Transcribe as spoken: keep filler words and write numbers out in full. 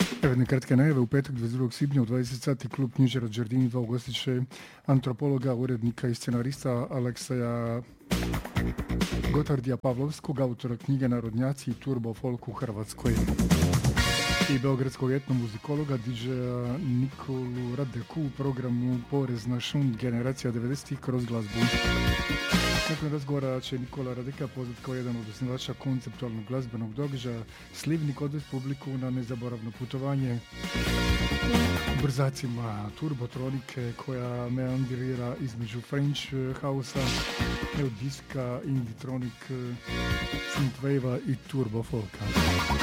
Evo jedne kratke najave. U petak dvadeset drugog svibnja u dvadeset sati klub knjižara Đardini dva ugostit će antropologa, urednika i scenarista Alekseja Gotardija Pavlovskog, autora knjige Narodnjaci i turbo folk u Hrvatskoj, i beogradskog etnomuzikologa D J-a Nikolu Radeku u programu Porez na šund generacija devedesetih kroz glazbu. Nakon razgovora će Nikola Radeka poznat kao jedan od osnivača konceptualnog glazbenog događaja Slivnik odvesti publiku na nezaboravno putovanje brzacima turbotronike koja meandirira između French house-a, neodiska, indie-tronic, synthwave-a i turbo folka.